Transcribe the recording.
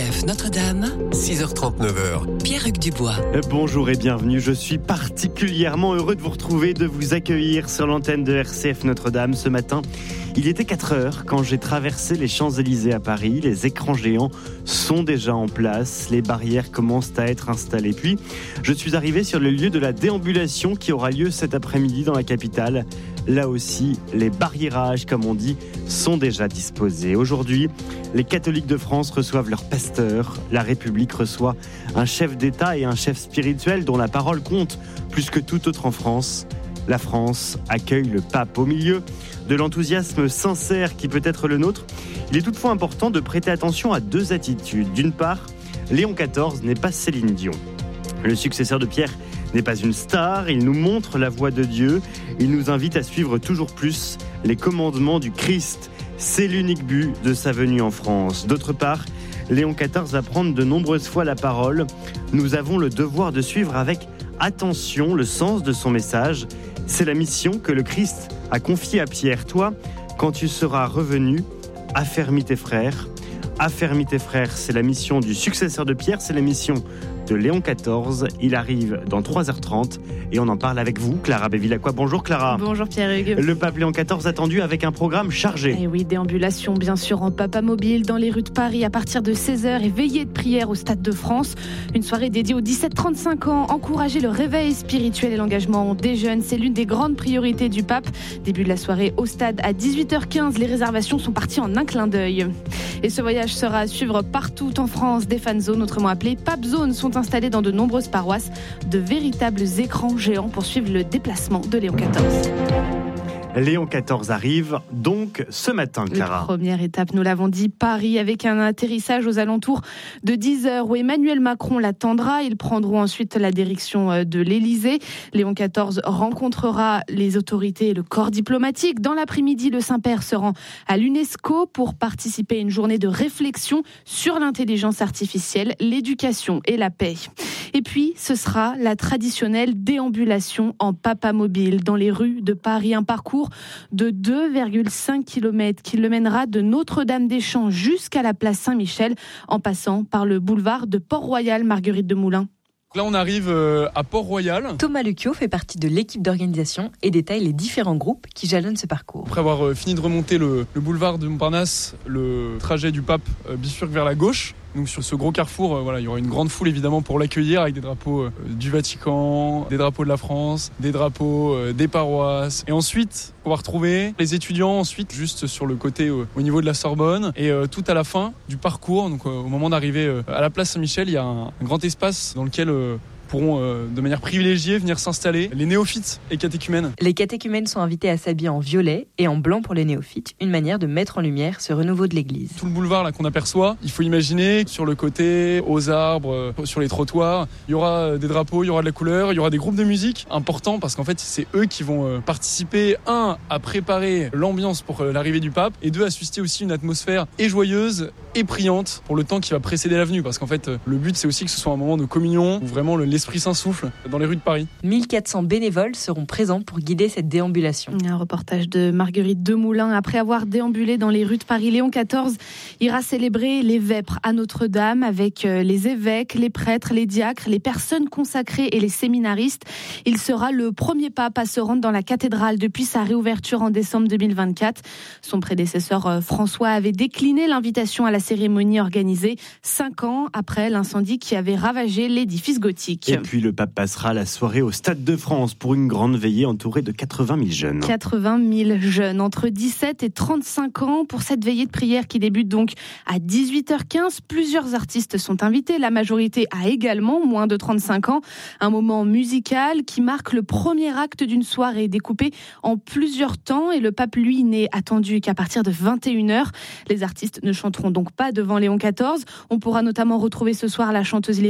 RCF Notre-Dame, 6h39. Pierre-Hugues Dubois. Bonjour et bienvenue. Je suis particulièrement heureux de vous retrouver, de vous accueillir sur l'antenne de RCF Notre-Dame ce matin. Il était 4h quand j'ai traversé les Champs-Élysées à Paris. Les écrans géants sont déjà en place. Les barrières commencent à être installées. Puis, je suis arrivé sur le lieu de la déambulation qui aura lieu cet après-midi dans la capitale. Là aussi, les barriérages, comme on dit, sont déjà disposés. Aujourd'hui, les catholiques de France reçoivent leur pasteur. La République reçoit un chef d'État et un chef spirituel dont la parole compte plus que tout autre en France. La France accueille le pape. Au milieu de l'enthousiasme sincère qui peut être le nôtre, il est toutefois important de prêter attention à deux attitudes. D'une part, Léon XIV n'est pas Céline Dion. Le successeur de Pierre n'est pas une star, il nous montre la voie de Dieu, il nous invite à suivre toujours plus les commandements du Christ. C'est l'unique but de sa venue en France. D'autre part, Léon XIV va prendre de nombreuses fois la parole. Nous avons le devoir de suivre avec attention le sens de son message. C'est la mission que le Christ a confiée à Pierre. Toi, quand tu seras revenu, affermis tes frères. Affermis tes frères, c'est la mission du successeur de Pierre, c'est la mission de Léon XIV. Il arrive dans 3h30 et on en parle avec vous, Clara Bévilacqua. Bonjour Clara. Bonjour Pierre-Hugues. Le pape Léon XIV attendu avec un programme chargé. Et oui, déambulation bien sûr en papamobile dans les rues de Paris à partir de 16h et veillée de prière au Stade de France. Une soirée dédiée aux 17-35 ans, encourager le réveil spirituel et l'engagement des jeunes. C'est l'une des grandes priorités du pape. Début de la soirée au stade à 18h15. Les réservations sont parties en un clin d'œil. Et ce voyage sera à suivre partout en France. Des fan zones, autrement appelées Pape Zones, sont installées dans de nombreuses paroisses. De véritables écrans géants pour suivre le déplacement de Léon XIV. Léon XIV arrive donc ce matin, Clara. La première étape, nous l'avons dit, Paris, avec un atterrissage aux alentours de 10h où Emmanuel Macron l'attendra. Ils prendront ensuite la direction de l'Élysée. Léon XIV rencontrera les autorités et le corps diplomatique. Dans l'après-midi, le Saint-Père se rend à l'UNESCO pour participer à une journée de réflexion sur l'intelligence artificielle, l'éducation et la paix. Et puis, ce sera la traditionnelle déambulation en papamobile dans les rues de Paris. Un parcours de 2,5 km qui le mènera de Notre-Dame-des-Champs jusqu'à la place Saint-Michel en passant par le boulevard de Port-Royal. Marguerite Demoulin. Là, on arrive à Port-Royal. Thomas Lucio fait partie de l'équipe d'organisation et détaille les différents groupes qui jalonnent ce parcours. Après avoir fini de remonter le boulevard de Montparnasse, le trajet du pape bifurque vers la gauche. Donc sur ce gros carrefour, il y aura une grande foule évidemment pour l'accueillir avec des drapeaux du Vatican, des drapeaux de la France, des drapeaux des paroisses. Et ensuite, on va retrouver les étudiants ensuite juste sur le côté au niveau de la Sorbonne. Et tout à la fin du parcours, donc au moment d'arriver à la place Saint-Michel, il y a un grand espace dans lequel pourront de manière privilégiée venir s'installer les néophytes et catéchumènes. Les catéchumènes sont invités à s'habiller en violet et en blanc pour les néophytes, une manière de mettre en lumière ce renouveau de l'église. Tout le boulevard là qu'on aperçoit, il faut imaginer sur le côté, aux arbres, sur les trottoirs, il y aura des drapeaux, il y aura de la couleur, il y aura des groupes de musique importants parce qu'en fait c'est eux qui vont participer, un, à préparer l'ambiance pour l'arrivée du pape et deux, à susciter aussi une atmosphère et joyeuse et priante pour le temps qui va précéder la venue parce qu'en fait le but c'est aussi que ce soit un moment de communion où vraiment l'Esprit Saint souffle dans les rues de Paris. 1400 bénévoles seront présents pour guider cette déambulation. Un reportage de Marguerite Demoulin. Après avoir déambulé dans les rues de Paris, Léon XIV ira célébrer les vêpres à Notre-Dame avec les évêques, les prêtres, les diacres, les personnes consacrées et les séminaristes. Il sera le premier pape à se rendre dans la cathédrale depuis sa réouverture en décembre 2024. Son prédécesseur François avait décliné l'invitation à la cérémonie organisée 5 ans après l'incendie qui avait ravagé l'édifice gothique. Et puis le pape passera la soirée au Stade de France pour une grande veillée entourée de 80 000 jeunes. 80 000 jeunes entre 17 et 35 ans pour cette veillée de prière qui débute donc à 18h15. Plusieurs artistes sont invités. La majorité a également moins de 35 ans. Un moment musical qui marque le premier acte d'une soirée découpée en plusieurs temps et le pape, lui, n'est attendu qu'à partir de 21h. Les artistes ne chanteront donc pas devant Léon XIV. On pourra notamment retrouver ce soir la chanteuse